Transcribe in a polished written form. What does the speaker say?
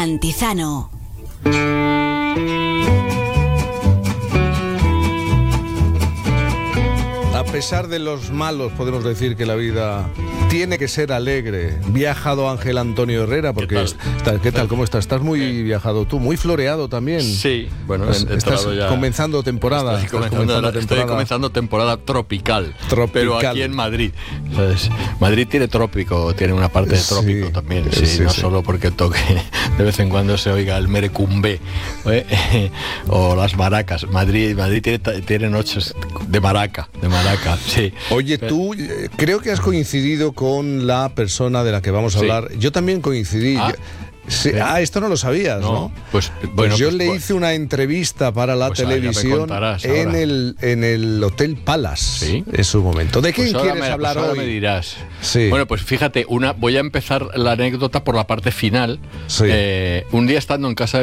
Cantizano. A pesar de los malos, podemos decir que la vida tiene que ser alegre. Viajado Ángel Antonio Herrera, porque ¿Qué tal? ¿Cómo estás? Estás muy viajado tú, muy floreado también. Sí, bueno, estás ya comenzando temporada. Estoy comenzando temporada tropical, pero aquí en Madrid. ¿Sabes? Madrid tiene trópico, tiene una parte de trópico también, no solo porque toque de vez en cuando se oiga el merecumbé o las maracas. Madrid tiene noches de maraca. Sí. Oye, tú creo que has coincidido con la persona de la que vamos a hablar. Yo también coincidí. Esto no lo sabías, ¿no? Pues yo le hice una entrevista para la televisión en el Hotel Palace en su momento. ¿De quién quieres hablar hoy? Me dirás. Sí. Bueno, pues fíjate, voy a empezar la anécdota por la parte final. Sí. Un día estando en casa